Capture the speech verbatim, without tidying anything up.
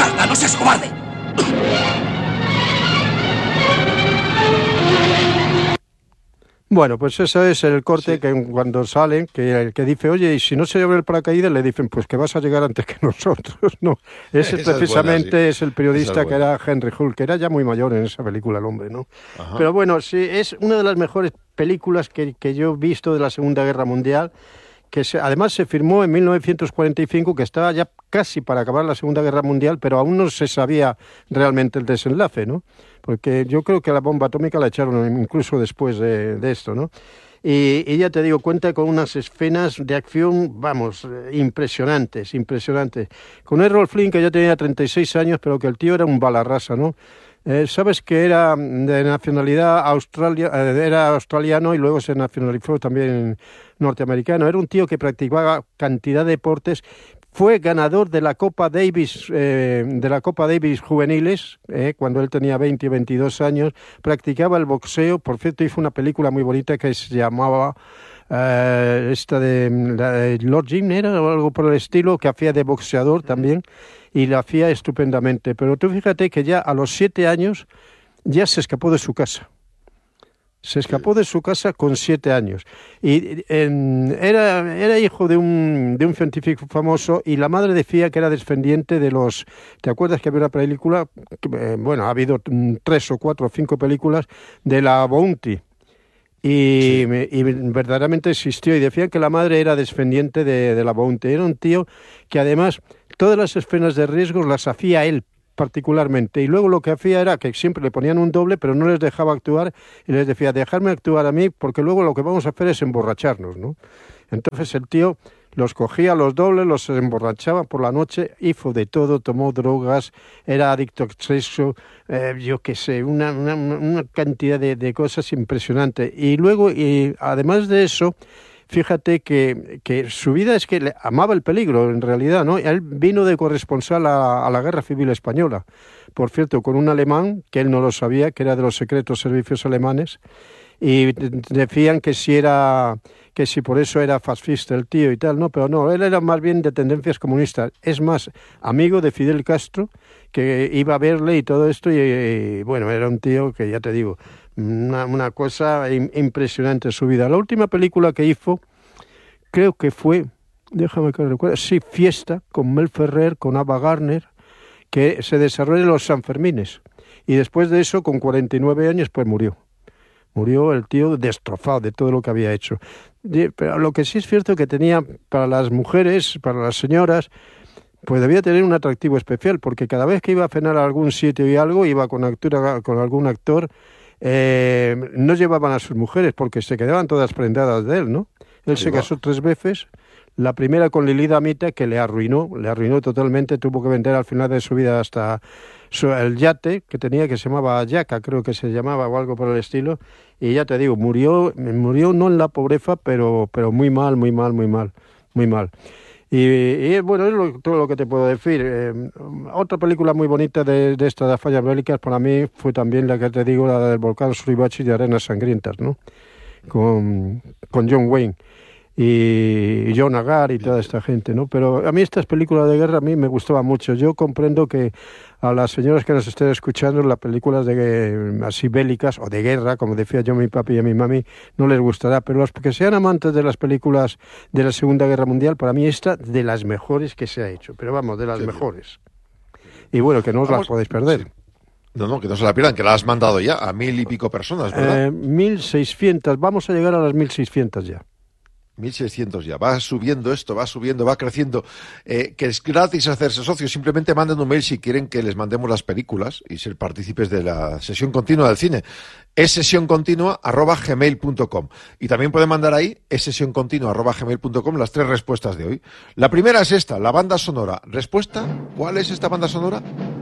Salga, no seas cobarde. Bueno, pues eso es el corte Sí. que cuando salen, que el que dice, oye, y si no se abre el paracaídas, le dicen, pues que vas a llegar antes que nosotros, ¿no? Ese Esa es buena, precisamente sí. es el periodista Esa es que buena. era Henry Hull, que era ya muy mayor en esa película el hombre, ¿no? Ajá. Pero bueno, sí, es una de las mejores películas que, que yo he visto de la Segunda Guerra Mundial, que se, además se firmó en mil novecientos cuarenta y cinco, que estaba ya casi para acabar la Segunda Guerra Mundial, pero aún no se sabía realmente el desenlace, ¿no? Porque yo creo que la bomba atómica la echaron incluso después de, de esto, ¿no? Y, y ya te digo, cuenta con unas escenas de acción, vamos, eh, impresionantes, impresionantes. Con Errol Flynn, que ya tenía treinta y seis años, pero que el tío era un bala rasa, ¿no? Eh, Sabes que era de nacionalidad australia, eh, era australiano y luego se nacionalizó también norteamericano. Era un tío que practicaba cantidad de deportes. Fue ganador de la Copa Davis, eh, de la Copa Davis juveniles, eh, cuando él tenía veinte o veintidós años. Practicaba el boxeo. Por cierto, hizo una película muy bonita que se llamaba eh, esta de, la de Lord Jim, ¿era? O algo por el estilo, que hacía de boxeador también, y la hacía estupendamente. Pero tú fíjate que ya a los siete años ya se escapó de su casa. Se escapó de su casa con siete años. Y en, era, era hijo de un, de un científico famoso, y la madre decía que era descendiente de los... ¿Te acuerdas que había una película? Eh, bueno, ha habido tres o cuatro o cinco películas de la Bounty. Y, sí. y verdaderamente existió. Y decían que la madre era descendiente de, de la Bounty. Era un tío que además todas las escenas de riesgos las hacía él particularmente, y luego lo que hacía era que siempre le ponían un doble, pero no les dejaba actuar, y les decía, dejadme actuar a mí, porque luego lo que vamos a hacer es emborracharnos, ¿no? Entonces el tío los cogía los dobles, los emborrachaba por la noche, hizo de todo, tomó drogas, era adicto al sexo, eh, yo qué sé, una, una, una cantidad de, de cosas impresionante. Y luego, y además de eso, fíjate que, que su vida es que le amaba el peligro, en realidad, ¿no? Él vino de corresponsal a, a la Guerra Civil Española, por cierto, con un alemán, que él no lo sabía, que era de los secretos servicios alemanes, y decían que si era, que si por eso era fascista el tío y tal, no, pero no, él era más bien de tendencias comunistas. Es más, amigo de Fidel Castro, que iba a verle y todo esto, y, y bueno, era un tío que, ya te digo, Una, una cosa impresionante su vida. La última película que hizo, creo que fue, déjame que recuerde, sí, Fiesta, con Mel Ferrer, con Ava Gardner, que se desarrolla en los Sanfermines. Y después de eso, con cuarenta y nueve años, pues murió. Murió el tío destrozado de todo lo que había hecho. Pero lo que sí es cierto que tenía, para las mujeres, para las señoras, pues debía tener un atractivo especial, porque cada vez que iba a cenar a algún sitio y algo, iba con, actura, con algún actor. Eh, no llevaban a sus mujeres porque se quedaban todas prendadas de él, ¿no? Él se casó tres veces, la primera con Lili Damita, que le arruinó, le arruinó totalmente, tuvo que vender al final de su vida hasta su, el yate que tenía, que se llamaba Yaca, creo que se llamaba, o algo por el estilo, y ya te digo, murió, murió no en la pobreza, pero, pero muy mal, muy mal, muy mal, muy mal. Y, y bueno, es lo, todo lo que te puedo decir. Eh, otra película muy bonita de, de esta de fallas bélicas para mí fue también la que te digo, la del volcán Suribachi de Arenas Sangrientas, ¿no? Con, con John Wayne y John Agar y toda esta gente, ¿no? Pero a mí estas películas de guerra a mí me gustaban mucho. Yo comprendo que a las señoras que nos estén escuchando, las películas de así bélicas o de guerra, como decía yo a mi papi y a mi mami, no les gustará, pero los que sean amantes de las películas de la Segunda Guerra Mundial, para mí esta de las mejores que se ha hecho, pero vamos, de las sí, mejores. Y bueno, que no os vamos, las podéis perder. Sí. No, no, que no se la pierdan, que la has mandado ya a mil y pico personas, ¿verdad? Eh, mil seiscientas, vamos a llegar a las mil seiscientas ya. mil seiscientos ya, va subiendo esto, va subiendo, va creciendo, eh, que es gratis hacerse socios, simplemente manden un mail si quieren que les mandemos las películas y ser partícipes de la sesión continua del cine. Es sesión continua arroba gmail punto com, y también pueden mandar ahí es sesión continua arroba gmail punto com las tres respuestas de hoy. La primera es esta, la banda sonora. ¿Respuesta? ¿Cuál es esta banda sonora?